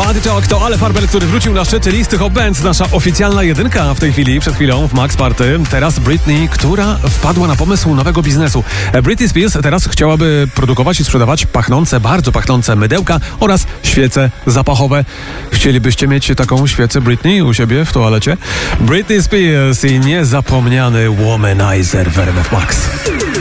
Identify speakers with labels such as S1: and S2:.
S1: Anti-Talk to Ale Farber, który wrócił na szczyt listy Hot Bands. Nasza oficjalna jedynka w tej chwili, przed chwilą w Max Party. Teraz Britney, która wpadła na pomysł nowego biznesu. Britney Spears teraz chciałaby produkować i sprzedawać bardzo pachnące mydełka oraz świece zapachowe. Chcielibyście mieć taką świecę Britney u siebie w toalecie? Britney Spears i niezapomniany Womanizer w RMF Max.